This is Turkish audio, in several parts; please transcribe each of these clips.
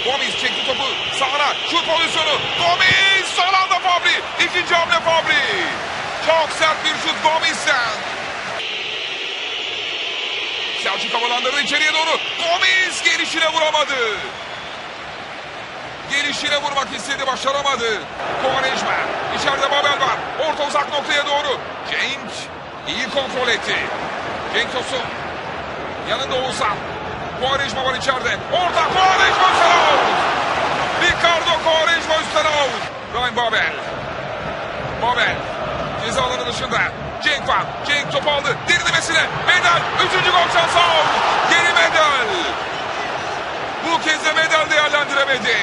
Gomis çekti topu sağına. Şut pozisyonu. Gomis son anda Fabri. İkinci hamle Fabri. Çok sert bir şut Gomis'ten. Selçuk havalandırdı içeriye doğru. Gomis gelişine vuramadı. Gelişine vurmak istedi, başaramadı. Quaresma. İçeride Babel var. Orta uzak noktaya doğru. Cenk iyi kontrol etti. Cenk Tosun. Yanında Oğuzhan. Quaresma var içeride. Orta Quaresma üstten out. Ricardo Quaresma üstten out. Ryan Babel. Babel. Ceza alanı dışında. Cenk var. Cenk top aldı. Derinlemesine. Medel. Üçüncü gol şansı out. Geri Medel. Bu kez de Medel değerlendiremedi.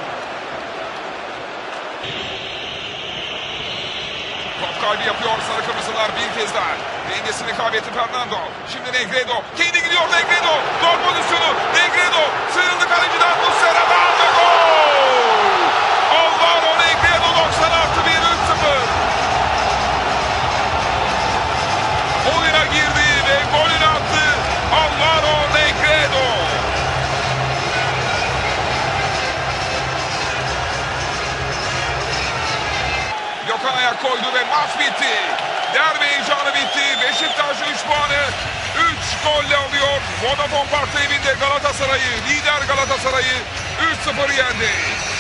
Top kaybı yapıyor sarı kırmızılar bir kez daha. Dengesini kaybetti Fernando. Şimdi Negredo. Kendi gidiyor Negredo. Gol pozisyonu. Negredo. Sıyrıldı kaleciden Muslera'dan ve gol. Alvaro Negredo 90 artı 1 3-0. Oyuna girdi ve golünü attı. Alvaro Negredo. Gökhan ayak koydu ve maç bitti. Derbi heyecanı bitti. Beşiktaş 3 puanı 3 golle alıyor. Vodafone Park'ta evinde Galatasaray'ı, lider Galatasaray'ı 3-0 yendi.